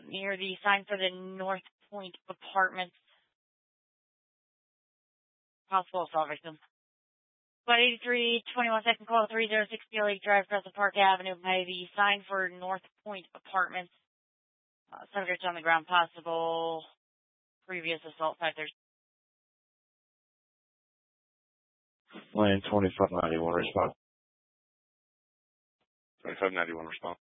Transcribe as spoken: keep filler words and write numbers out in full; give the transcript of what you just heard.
near the sign for the North Point Apartments. Possible assault victim. About eighty-three twenty-one second call, three oh six Deer Lake Drive, Crescent Park Avenue, by the sign for North Point Apartments. Uh, subject on the ground, possible previous assault factors. Lane twenty-five ninety-one response. twenty-five ninety-one response.